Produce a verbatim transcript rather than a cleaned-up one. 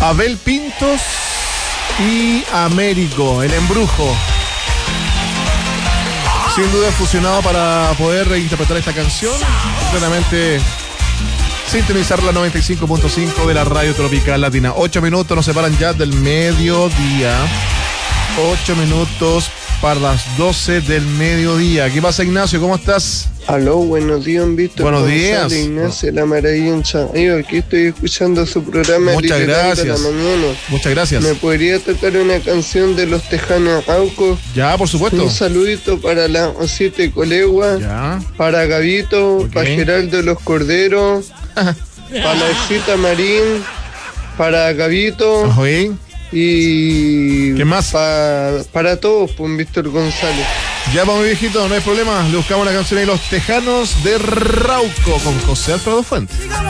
Abel Pintos y Américo, el embrujo. Sin duda fusionado para poder reinterpretar esta canción. Claramente sintonizar la noventa y cinco punto cinco de la Radio Tropical Latina. Ocho minutos nos separan ya del mediodía. Ocho minutos para las doce del mediodía. ¿Qué pasa, Ignacio? ¿Cómo estás? Aló, buenos días, Víctor. Buenos días. Ignacio, la maravilla en Chayo. Aquí estoy escuchando su programa. Muchas gracias. De la mañana. Muchas gracias. ¿Me podría tocar una canción de los Tejanos Auco? Ya, por supuesto. Un saludito para la Osita Colegua. Ya. Para Gavito, Okay. para Geraldo Los Corderos, para la Osita Marín, para Gavito. Oye. Y ¿Qué más? Pa, para todos, pues, Víctor González. Ya, para mi viejito, no hay problema. Le buscamos la canción ahí, Los Tejanos de Rauco, con José Alfredo Fuentes.